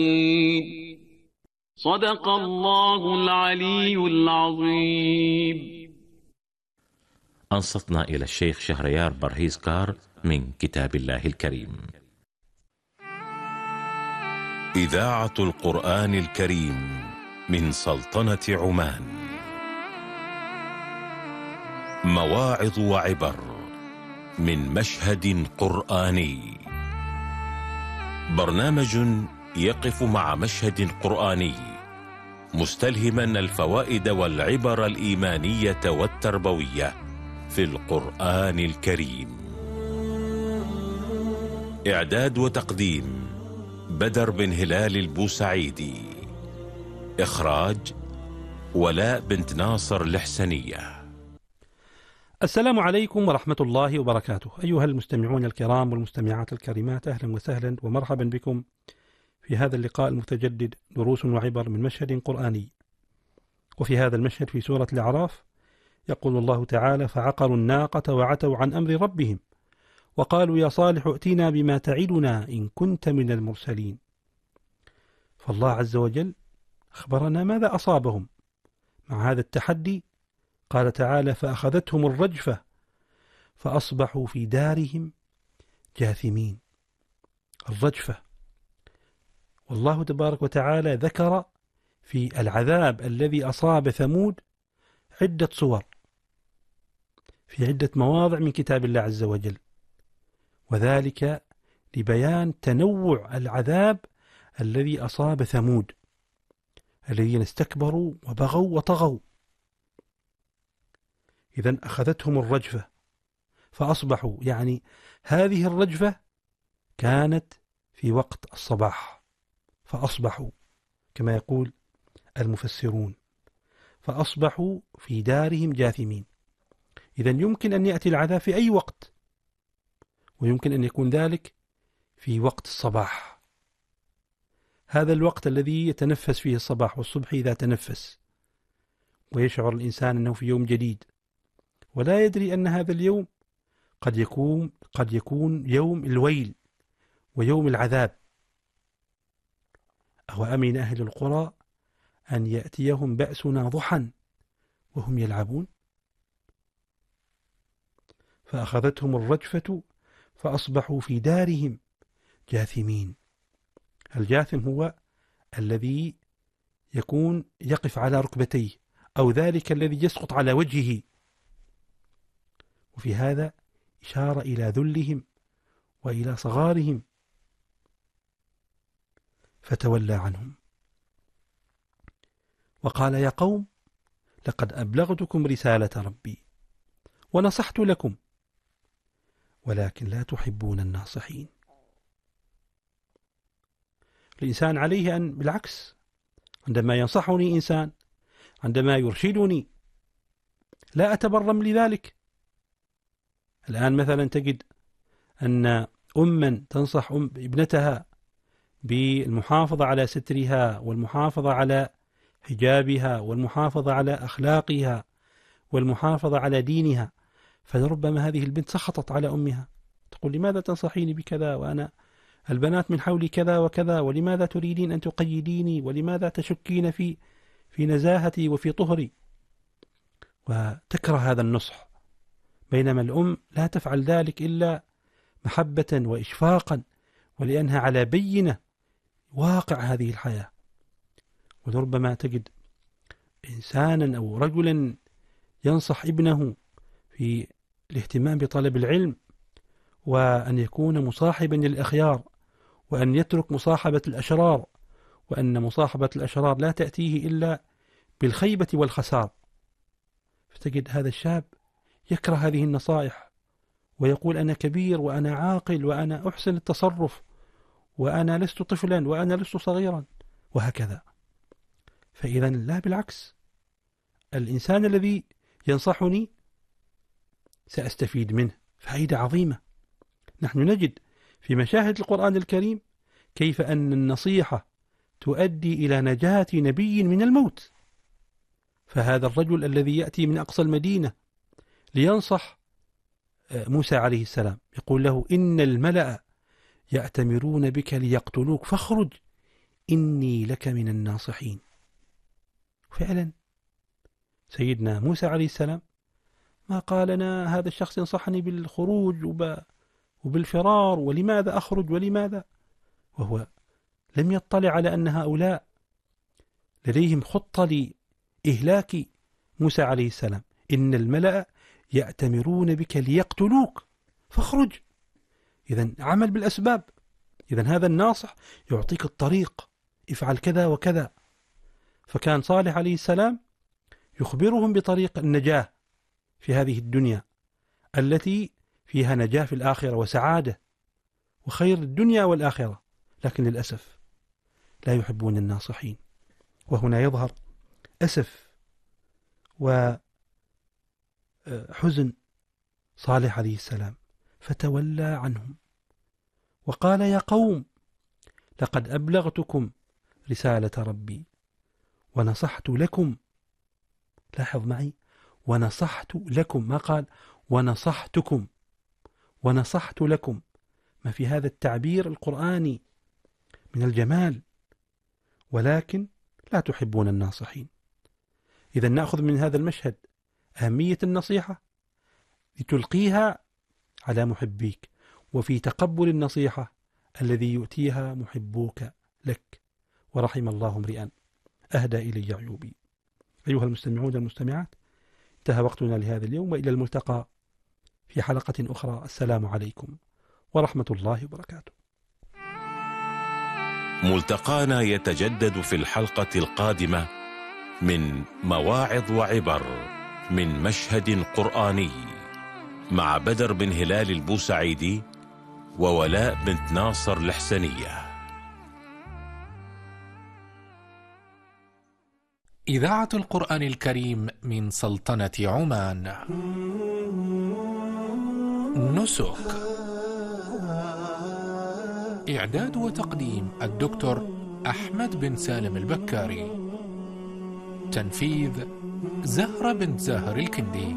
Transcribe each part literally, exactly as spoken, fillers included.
صدق الله العلي العظيم. أنصتنا إلى الشيخ شهريار برهيز كار من كتاب الله الكريم. إذاعة القرآن الكريم من سلطنة عمان. مواعظ وعبر من مشهد قرآني. برنامج يقف مع مشهد قرآني مستلهما الفوائد والعبر الإيمانية والتربوية في القرآن الكريم. إعداد وتقديم بدر بن هلال البوسعيدي. إخراج ولاء بنت ناصر الحسنية. السلام عليكم ورحمة الله وبركاته. أيها المستمعون الكرام والمستمعات الكريمات، أهلا وسهلا ومرحبا بكم في هذا اللقاء المتجدد، دروس وعبر من مشهد قرآني. وفي هذا المشهد في سورة الأعراف يقول الله تعالى: فعقروا الناقة وعتوا عن أمر ربهم وقالوا يا صالح ائتنا بما تعدنا إن كنت من المرسلين. فالله عز وجل أخبرنا ماذا أصابهم مع هذا التحدي. قال تعالى: فأخذتهم الرجفة فأصبحوا في دارهم جاثمين. الرجفة، والله تبارك وتعالى ذكر في العذاب الذي أصاب ثمود عدة صور في عدة مواضع من كتاب الله عز وجل، وذلك لبيان تنوع العذاب الذي أصاب ثمود الذين استكبروا وبغوا وطغوا. إذن أخذتهم الرجفة فأصبحوا، يعني هذه الرجفة كانت في وقت الصباح، فأصبحوا كما يقول المفسرون فأصبحوا في دارهم جاثمين. إذن يمكن أن يأتي العذاب في أي وقت، ويمكن أن يكون ذلك في وقت الصباح، هذا الوقت الذي يتنفس فيه الصباح، والصبح إذا تنفس ويشعر الإنسان أنه في يوم جديد، ولا يدري أن هذا اليوم قد يكون قد يكون يوم الويل ويوم العذاب. أو أمن أهل القرى أن يأتيهم بأسنا ضحى وهم يلعبون. فأخذتهم الرجفة فأصبحوا في دارهم جاثمين. الجاثم هو الذي يكون يقف على ركبتيه، أو ذلك الذي يسقط على وجهه، وفي هذا إشارة إلى ذلهم وإلى صغارهم. فتولى عنهم وقال يا قوم لقد أبلغتكم رسالة ربي ونصحت لكم ولكن لا تحبون الناصحين. الإنسان عليه أن بالعكس، عندما ينصحني إنسان، عندما يرشدني، لا أتبرم لذلك. الآن مثلا تجد أن أما تنصح أم ابنتها بالمحافظة على سترها والمحافظة على حجابها والمحافظة على أخلاقها والمحافظة على دينها، فلربما هذه البنت سخطت على أمها، تقول لماذا تنصحيني بكذا وأنا البنات من حولي كذا وكذا، ولماذا تريدين أن تقيديني، ولماذا تشكين في في نزاهتي وفي طهري، وتكره هذا النصح. بينما الأم لا تفعل ذلك إلا محبة وإشفاقا، ولأنها على بينة واقع هذه الحياة. ولربما تجد إنسانا أو رجلا ينصح ابنه في الاهتمام بطلب العلم، وأن يكون مصاحبا للأخيار، وأن يترك مصاحبة الأشرار، وأن مصاحبة الأشرار لا تأتيه إلا بالخيبة والخسار. فتجد هذا الشاب يكره هذه النصائح ويقول أنا كبير وأنا عاقل وأنا أحسن التصرف وأنا لست طفلا وأنا لست صغيرا وهكذا. فإذا لا، بالعكس، الإنسان الذي ينصحني سأستفيد منه فائدة عظيمة. نحن نجد في مشاهد القرآن الكريم كيف أن النصيحة تؤدي إلى نجاة نبي من الموت. فهذا الرجل الذي يأتي من أقصى المدينة لينصح موسى عليه السلام يقول له إن الملأ يأتمرون بك ليقتلوك فاخرج إني لك من الناصحين. فعلا سيدنا موسى عليه السلام ما قال لنا هذا الشخص ينصحني بالخروج وبالفرار، ولماذا أخرج ولماذا، وهو لم يطلع على أن هؤلاء لديهم خطة لإهلاك موسى عليه السلام. إن الملأ يأتمرون بك ليقتلوك فاخرج. إذن عمل بالأسباب. إذن هذا الناصح يعطيك الطريق، افعل كذا وكذا. فكان صالح عليه السلام يخبرهم بطريق النجاة في هذه الدنيا التي فيها نجاة في الآخرة وسعادة وخير الدنيا والآخرة، لكن للأسف لا يحبون الناصحين. وهنا يظهر أسف وحزن صالح عليه السلام، فتولى عنهم وقال يا قوم لقد أبلغتكم رسالة ربي ونصحت لكم. لاحظ معي، ونصحت لكم، ما قال ونصحتكم، ونصحت لكم. ما في هذا التعبير القرآني من الجمال، ولكن لا تحبون الناصحين. إذا نأخذ من هذا المشهد أهمية النصيحة لتلقيها على محبيك، وفي تقبل النصيحة الذي يؤتيها محبوك لك. ورحم الله امرئا أهدى إلي عيوبي. أيها المستمعون المستمعات، انتهى وقتنا لهذا اليوم، وإلى الملتقى في حلقة أخرى. السلام عليكم ورحمة الله وبركاته. ملتقانا يتجدد في الحلقة القادمة من مواعظ وعبر من مشهد قرآني مع بدر بن هلال البوسعيدي وولاء بنت ناصر الحسنية. إذاعة القرآن الكريم من سلطنة عمان. نسك. إعداد وتقديم الدكتور أحمد بن سالم البكاري. تنفيذ زهرة بنت زاهر الكندي.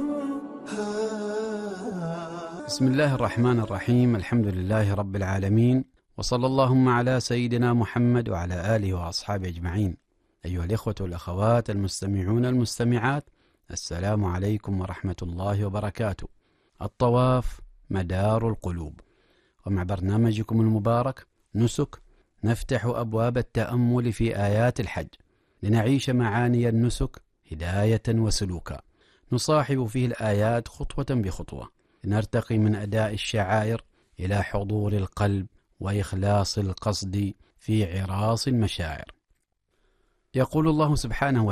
بسم الله الرحمن الرحيم. الحمد لله رب العالمين، وصلى اللهم على سيدنا محمد وعلى آله وأصحابه أجمعين. أيها الإخوة والأخوات المستمعون المستمعات، السلام عليكم ورحمة الله وبركاته. الطواف مدار القلوب، ومع برنامجكم المبارك نسك نفتح أبواب التأمل في آيات الحج لنعيش معاني النسك هداية وسلوكا، نصاحب فيه الآيات خطوة بخطوة لنرتقي من أداء الشعائر إلى حضور القلب وإخلاص القصد في عراس المشاعر. يقول الله سبحانه